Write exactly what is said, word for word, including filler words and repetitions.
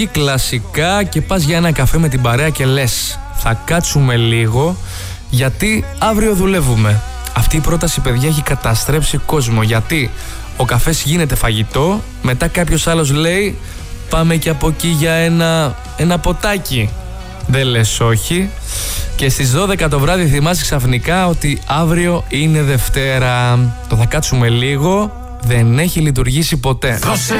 Κυριακή κλασικά και πας για ένα καφέ με την παρέα και λες θα κάτσουμε λίγο γιατί αύριο δουλεύουμε. Αυτή η πρόταση, παιδιά, έχει καταστρέψει κόσμο, γιατί ο καφές γίνεται φαγητό, μετά κάποιος άλλος λέει πάμε και από εκεί για ένα, ένα ποτάκι. Δεν λες όχι. Και στις δώδεκα το βράδυ θυμάσαι ξαφνικά ότι αύριο είναι Δευτέρα. Το θα κάτσουμε λίγο δεν έχει λειτουργήσει ποτέ. Δώσε